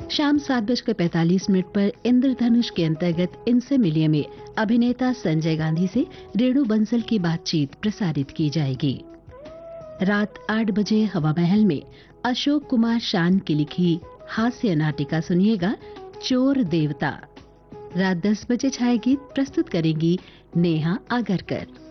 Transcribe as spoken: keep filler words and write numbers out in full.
शाम सात बजकर पैंतालीस मिनट पर इंद्रधनुष के अंतर्गत इनसे मिलिए में अभिनेता संजय गांधी से रेणु बंसल की बातचीत प्रसारित की जाएगी। रात आठ बजे हवा महल में अशोक कुमार शान की लिखी हास्य नाटिका सुनिएगा, चोर देवता। रात दस बजे छाया गीत प्रस्तुत करेंगी नेहा आगरकर।